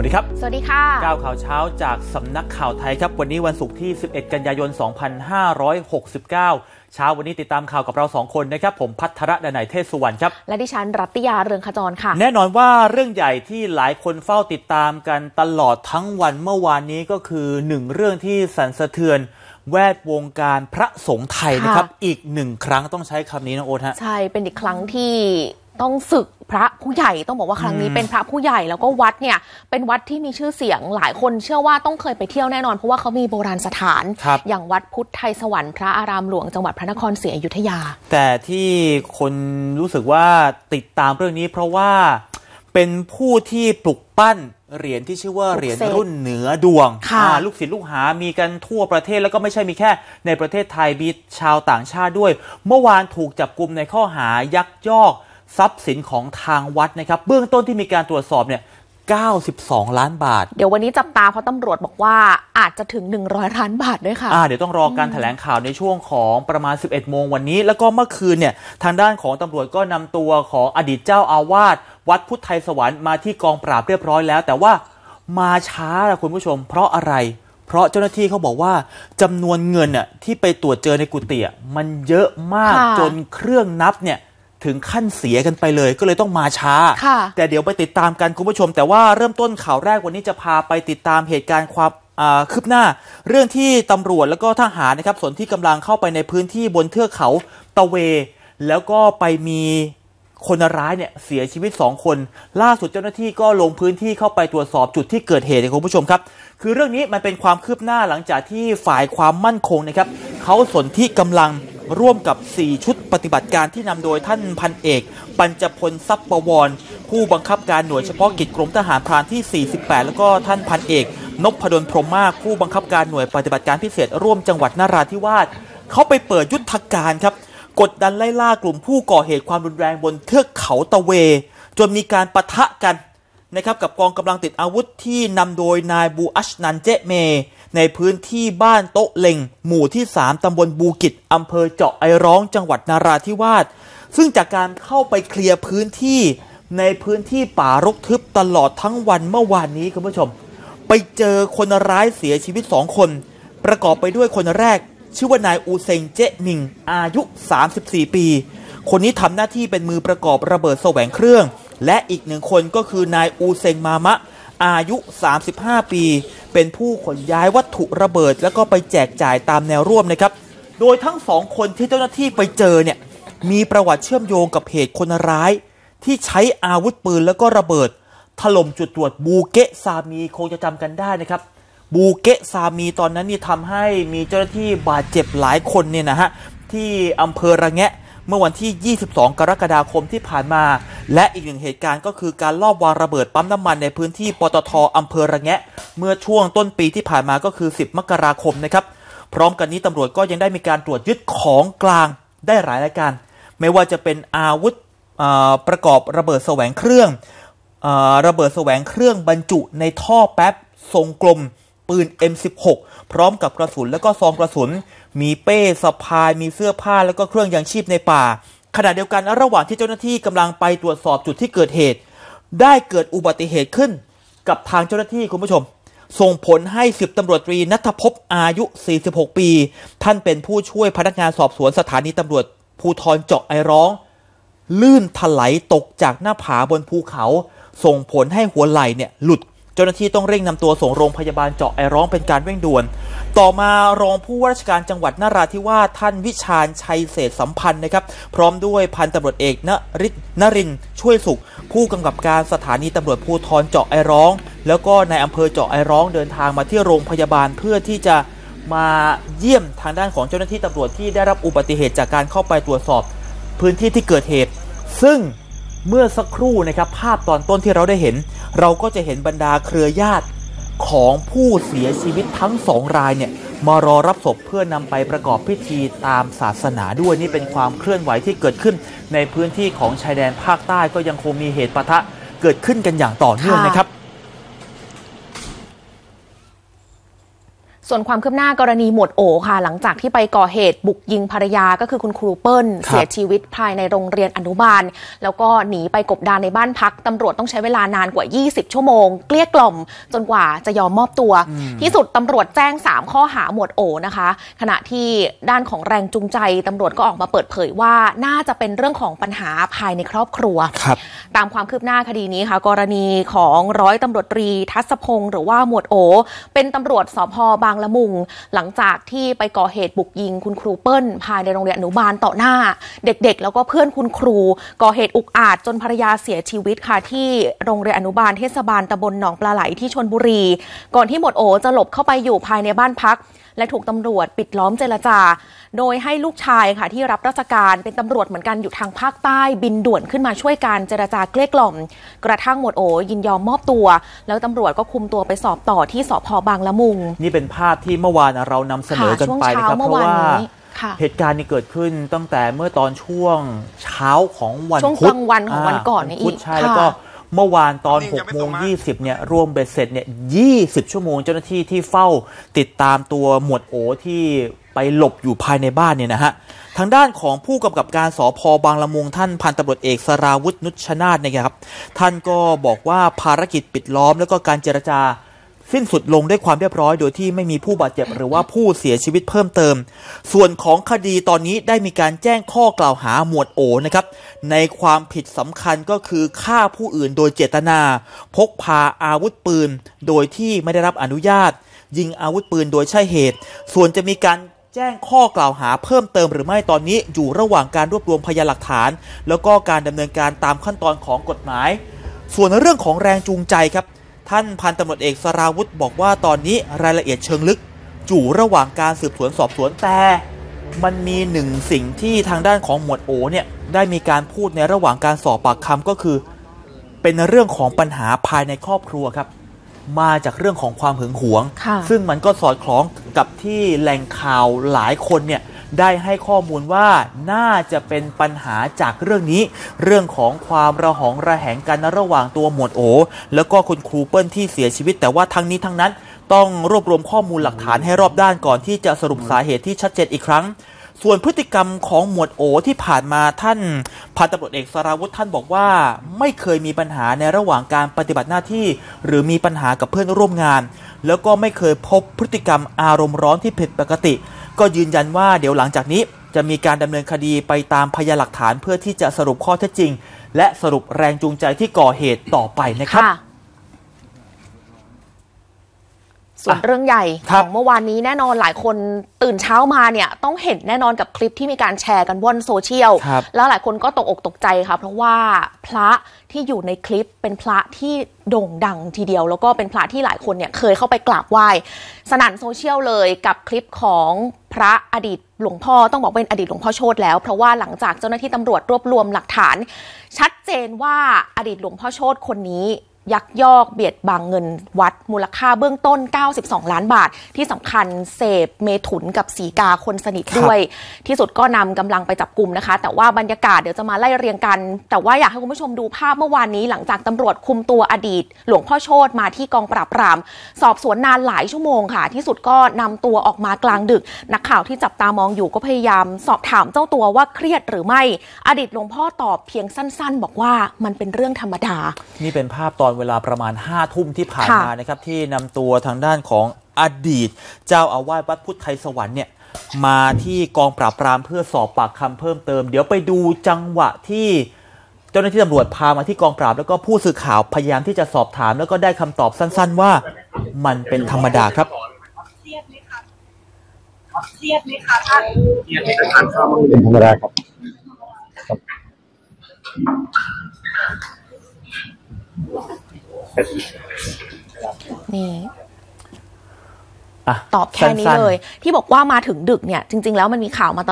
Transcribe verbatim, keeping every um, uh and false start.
วัสดีครับสวัสดีค่ะก้าวข่าวเช้าจากสำนักข่าวไทยครับวันนี้วันศุกร์ที่สิบเอ็ดกันยายนสองพันห้าร้อยหกสิบเก้าเช้าวันนี้ติดตามข่าวกับเราสองคนนะครับผมภัทรดนัยเทศสุวรรณครับและดิฉันรัตยาเรืองขจรค่ะแน่นอนว่าเรื่องใหญ่ที่หลายคนเฝ้าติดตามกันตลอดทั้งวันเมื่อวานนี้ก็คือหนึ่งเรื่องที่สั่นสะเทือนแวดวงการพระสงฆ์ไทยนะครับอีกหนึ่งครั้งต้องใช้คำนี้นะโอ๊ตฮะใช่เป็นอีกครั้งที่ต้องศึกพระผู้ใหญ่ต้องบอกว่าครั้งนี้เป็นพระผู้ใหญ่แล้วก็วัดเนี่ยเป็นวัดที่มีชื่อเสียงหลายคนเชื่อว่าต้องเคยไปเที่ยวแน่นอนเพราะว่าเขามีโบราณสถานอย่างวัดพุทธไทยสวรรค์พระอารามหลวงจังหวัดพระนครศรีอยุธยาแต่ที่คนรู้สึกว่าติดตามเรื่องนี้เพราะว่าเป็นผู้ที่ปลุกปั้นเหรียญที่ชื่อว่าเหรียญรุ่นเหนือดวงลูกศิษย์ลูกหามีกันทั่วประเทศแล้วก็ไม่ใช่มีแค่ในประเทศไทยมีชาวต่างชาติด้วยเมื่อวานถูกจับกุมในข้อหายักยอกทรัพย์สินของทางวัดนะครับเบื้องต้นที่มีการตรวจสอบเนี่ยเก้าสิบสองล้านบาทเดี๋ยววันนี้จับตาเพราะตำรวจบอกว่าอาจจะถึงหนึ่งร้อยล้านบาทด้วยค่ะอ่าเดี๋ยวต้องรอการแถลงข่าวในช่วงของประมาณสิบเอ็ดโมงวันนี้แล้วก็เมื่อคืนเนี่ยทางด้านของตำรวจก็นำตัวของอดีตเจ้าอาวาสวัดพุทธไทยสวรรค์มาที่กองปราบเรียบร้อยแล้วแต่ว่ามาช้าล่ะคุณผู้ชมเพราะอะไรเพราะเจ้าหน้าที่เขาบอกว่าจำนวนเงินน่ะที่ไปตรวจเจอในกุฏิมันเยอะมากจนเครื่องนับเนี่ยถึงขั้นเสียกันไปเลยก็เลยต้องมาช้าแต่เดี๋ยวไปติดตามกันคุณผู้ชมแต่ว่าเริ่มต้นข่าวแรกวันนี้จะพาไปติดตามเหตุการณ์ความคืบหน้าเรื่องที่ตำรวจแล้วก็ทหารนะครับส่วนที่กำลังเข้าไปในพื้นที่บนเทือกเขาตะเวแล้วก็ไปมีคนร้ายเนี่ยเสียชีวิตสองคนล่าสุดเจ้าหน้าที่ก็ลงพื้นที่เข้าไปตรวจสอบจุดที่เกิดเหตุคุณผู้ชมครับคือเรื่องนี้มันเป็นความคืบหน้าหลังจากที่ฝ่ายความมั่นคงนะครับเขาสนที่กำลังร่วมกับสี่ชุดปฏิบัติการที่นำโดยท่านพันเอกปัญจพลทรัพย์ประวรผู้บังคับการหน่วยเฉพาะกิจกรมทหารพรานที่สี่สิบแปดแล้วก็ท่านพันเอกนพดลพรหมมากผู้บังคับการหน่วยปฏิบัติการพิเศษร่วมจังหวัดนราธิวาสเขาไปเปิดยุทธการครับกดดันไล่ล่ากลุ่มผู้ก่อเหตุความรุนแรงบนเทือกเขาตะเวจนมีการปะทะกันนะครับกับกองกำลังติดอาวุธที่นำโดยนายบูอัชนันเจเมในพื้นที่บ้านโต๊ะเล็งหมู่ที่สามตำบลบูกิจอำเภอเจาะไอร้องจังหวัดนราธิวาสซึ่งจากการเข้าไปเคลียร์พื้นที่ในพื้นที่ป่ารกทึบตลอดทั้งวันเมื่อวานนี้คุณผู้ชมไปเจอคนร้ายเสียชีวิตสองคนประกอบไปด้วยคนแรกชื่อว่านายอูเซงเจมิงอายุสามสิบสี่ปีคนนี้ทำหน้าที่เป็นมือประกอบระเบิดแสวงเครื่องและอีกหนึ่งคนก็คือนายอูเซงมามะอายุสามสิบห้าปีเป็นผู้ขนย้ายวัตถุระเบิดแล้วก็ไปแจกจ่ายตามแนวร่วมนะครับโดยทั้งสองคนที่เจ้าหน้าที่ไปเจอเนี่ยมีประวัติเชื่อมโยงกับเหตุคนร้ายที่ใช้อาวุธปืนแล้วก็ระเบิดถล่มจุดตรวจบูเกะซามีคงจะจำกันได้นะครับบูเกะซามีตอนนั้นนี่ทำให้มีเจ้าหน้าที่บาดเจ็บหลายคนเนี่ยนะฮะที่อำเภอระแงะเมื่อวันที่ยี่สิบสองกรกฎาคมที่ผ่านมาและอีกหนึ่งเหตุการณ์ก็คือการลอบวางระเบิดปั๊มน้ำมันในพื้นที่ปตท.อำเภอระแงะเมื่อช่วงต้นปีที่ผ่านมาก็คือสิบมกราคมนะครับพร้อมกันนี้ตำรวจก็ยังได้มีการตรวจยึดของกลางได้หลายรายการไม่ว่าจะเป็นอาวุธประกอบระเบิดแสวงเครื่องระเบิดแสวงเครื่องบรรจุในท่อแป๊บทรงกลมปืน เอ็ม สิบหก พร้อมกับกระสุนและก็ซองกระสุนมีเป้สะพายมีเสื้อผ้าแล้วก็เครื่องยังชีพในป่าขณะเดียวกันระหว่างที่เจ้าหน้าที่กำลังไปตรวจสอบจุดที่เกิดเหตุได้เกิดอุบัติเหตุขึ้นกับทางเจ้าหน้าที่คุณผู้ชมส่งผลให้สิบตำรวจตรีณัฐภพอายุสี่สิบหกปีท่านเป็นผู้ช่วยพนักงานสอบสวนสถานีตำรวจภูธรเจาะไอร้องลื่นถลายตกจากหน้าผาบนภูเขาส่งผลให้หัวไหล่เนี่ยหลุดเจ้าหน้าที่ต้องเร่งนำตัวส่งโรงพยาบาลเจาะไอร้องเป็นการเร่งด่วนต่อมารองผู้ว่าราชการจังหวัดนราธิวาสท่านวิชาญชัยเศรษฐสัมพันธ์นะครับพร้อมด้วยพันตำรวจเอกนริศนรินทร์ช่วยสุขผู้กำกับการสถานีตำรวจภูธรเจาะไอร้องแล้วก็ในอำเภอเจาะไอร้องเดินทางมาที่โรงพยาบาลเพื่อที่จะมาเยี่ยมทางด้านของเจ้าหน้าที่ตำรวจที่ได้รับอุบัติเหตุจากการเข้าไปตรวจสอบพื้นที่ที่เกิดเหตุซึ่งเมื่อสักครู่นะครับภาพตอนต้นที่เราได้เห็นเราก็จะเห็นบรรดาเครือญาติของผู้เสียชีวิตทั้งสองรายเนี่ยมารอรับศพเพื่อนำไปประกอบพิธีตามศาสนาด้วยนี่เป็นความเคลื่อนไหวที่เกิดขึ้นในพื้นที่ของชายแดนภาคใต้ก็ยังคงมีเหตุปะทะเกิดขึ้นกันอย่างต่อเนื่องนะครับส่วนส่วนความคืบหน้ากรณีหมวดโอค่ะหลังจากที่ไปก่อเหตุบุกยิงภรรยาก็คือคุณครูเปิ้ลเสียชีวิตภายในโรงเรียนอนุบาลแล้วก็หนีไปกบดานในบ้านพักตำรวจต้องใช้เวลานานกว่ายี่สิบชั่วโมงเกลี้ยกล่อมจนกว่าจะยอมมอบตัวที่สุดตำรวจแจ้งสามข้อหาหมวดโอนะคะขณะที่ด้านของแรงจูงใจตำรวจก็ออกมาเปิดเผยว่าน่าจะเป็นเรื่องของปัญหาภายในครอบครัวตามความคืบหน้าคดีนี้ค่ะกรณีของร้อยตำรวจตรีทัศพงศ์หรือว่าหมวดโอเป็นตำรวจสภ.บางละมุงหลังจากที่ไปก่อเหตุบุกยิงคุณครูเปิ้ลภายในโรงเรียนอนุบาลต่อหน้าเด็กๆแล้วก็เพื่อนคุณครูก่อเหตุอุกอาจจนภรรยาเสียชีวิตค่ะที่โรงเรียนอนุบาลเทศบาลตำบลหนองปลาไหลที่ชลบุรีก่อนที่หมวดโอจะหลบเข้าไปอยู่ภายในบ้านพักและถูกตำรวจปิดล้อมเจรจาโดยให้ลูกชายค่ะที่รับราชการเป็นตำรวจเหมือนกันอยู่ทางภาคใต้บินด่วนขึ้นมาช่วยการเจรจาเกลี้ยกล่อมกระทั่งหมวดโอยินยอมมอบตัวแล้วตำรวจก็คุมตัวไปสอบต่อที่สภ.บางละมุงนี่เป็นภาพที่เมื่อวานเรานำเสนอกันไปนะครับเพราะว่าเหตุการณ์นี้เกิดขึ้นตั้งแต่เมื่อตอนช่วงเช้าของวันพุธช่วงกลางวันของวันก่อนนี่อีกใช่แล้วก็เมื่อวานตอน หกโมงยี่สิบ เนี่ยรวมเบ็ดเสร็จเนี่ยยี่สิบชั่วโมงเจ้าหน้าที่ที่เฝ้าติดตามตัวหมวดโอที่ไปหลบอยู่ภายในบ้านเนี่ยนะฮะทางด้านของผู้กำกับการสภ.บางละมุงท่านพันตำรวจเอกสราวุฒินุชนาถนะครับท่านก็บอกว่าภารกิจปิดล้อมแล้วก็การเจรจาสิ้นสุดลงด้วยความเรียบร้อยโดยที่ไม่มีผู้บาดเจ็บหรือว่าผู้เสียชีวิตเพิ่มเติมส่วนของคดีตอนนี้ได้มีการแจ้งข้อกล่าวหาหมวดโอนะครับในความผิดสำคัญก็คือฆ่าผู้อื่นโดยเจตนาพกพาอาวุธปืนโดยที่ไม่ได้รับอนุญาตยิงอาวุธปืนโดยใช่เหตุส่วนจะมีการแจ้งข้อกล่าวหาเพิ่มเติมหรือไม่ตอนนี้อยู่ระหว่างการรวบรวมพยานหลักฐานแล้วก็การดำเนินการตามขั้นตอนของกฎหมายส่วนเรื่องของแรงจูงใจครับท่านพันตำรวจเอกสราวุธบอกว่าตอนนี้รายละเอียดเชิงลึกอยู่ระหว่างการสืบสวนสอบสวนแต่มันมีหนึ่งสิ่งที่ทางด้านของหมวดโอเนี่ยได้มีการพูดในระหว่างการสอบปากคำก็คือเป็นเรื่องของปัญหาภายในครอบครัวครับมาจากเรื่องของความหึงหวงซึ่งมันก็สอดคล้องกับที่แหล่งข่าวหลายคนเนี่ยได้ให้ข้อมูลว่าน่าจะเป็นปัญหาจากเรื่องนี้เรื่องของความระหองระแหงกันระหว่างตัวหมวดโอแล้วก็คุณครูเปิ้ลที่เสียชีวิตแต่ว่าทั้งนี้ทั้งนั้นต้องรวบรวมข้อมูลหลักฐานให้รอบด้านก่อนที่จะสรุปสาเหตุที่ชัดเจนอีกครั้งส่วนพฤติกรรมของหมวดโอที่ผ่านมาท่านพันตำรวจเอกสราวุธท่านบอกว่าไม่เคยมีปัญหาในระหว่างการปฏิบัติหน้าที่หรือมีปัญหากับเพื่อนร่วมงานแล้วก็ไม่เคยพบพฤติกรรมอารมณ์ร้อนที่ผิดปกติก็ยืนยันว่าเดี๋ยวหลังจากนี้จะมีการดำเนินคดีไปตามพยานหลักฐานเพื่อที่จะสรุปข้อเท็จจริงและสรุปแรงจูงใจที่ก่อเหตุต่อไปนะครับส่วนเรื่องใหญ่ของเมื่อวานนี้แน่นอนหลายคนตื่นเช้ามาเนี่ยต้องเห็นแน่นอนกับคลิปที่มีการแชร์กันบนโซเชียลแล้วหลายคนก็ตกอกตกใจค่ะเพราะว่าพระที่อยู่ในคลิปเป็นพระที่โด่งดังทีเดียวแล้วก็เป็นพระที่หลายคนเนี่ยเคยเข้าไปกราบไหว้สนั่นโซเชียลเลยกับคลิปของพระอดีตหลวงพ่อต้องบอกเป็นอดีตหลวงพ่อโชติแล้วเพราะว่าหลังจากเจ้าหน้าที่ตำรวจรวบรวมหลักฐานชัดเจนว่าอดีตหลวงพ่อโชติคนนี้ยักยอกเบียดบังเงินวัดมูลค่าเบื้องต้นเก้าสิบสองล้านบาทที่สำคัญเสพเมถุนกับสีกาคนสนิทด้วยที่สุดก็นำกำลังไปจับกลุ่มนะคะแต่ว่าบรรยากาศเดี๋ยวจะมาไล่เรียงกันแต่ว่าอยากให้คุณผู้ชมดูภาพเมื่อวานนี้หลังจากตำรวจคุมตัวอดีตหลวงพ่อโชติมาที่กองปราบปรามสอบสวนนานหลายชั่วโมงค่ะที่สุดก็นำตัวออกมากลางดึกนักข่าวที่จับตามองอยู่ก็พยายามสอบถามเจ้าตัวว่าเครียดหรือไม่อดีตหลวงพ่อตอบเพียงสั้นๆบอกว่ามันเป็นเรื่องธรรมดานี่เป็นภาพตอนเวลาประมาณห้าทุ่มที่ผ่านมานะครับที่นำตัวทางด้านของอดีตเจ้าอาวาสวัดพุทธไทยสวรรค์เนี่ยมาที่กองปราบปรามเพื่อสอบปากคำเพิ่มเติมเดี๋ยวไปดูจังหวะที่เจ้าหน้าที่ตำรวจพามาที่กองปราบแล้วก็ผู้สื่อข่าวพยายามที่จะสอบถามแล้วก็ได้คำตอบสั้นๆว่ามันเป็นธรรมดาครับเครียดไหมคะเครียดไหมคะท่านเครียดไหมคะท่านข้าวมันเป็นธรรมดาครับนี่ตอบแค่นี้เลยที่บอกว่ามาถึงดึกเนี่ยจริงๆแล้วมันมีข่าวมาต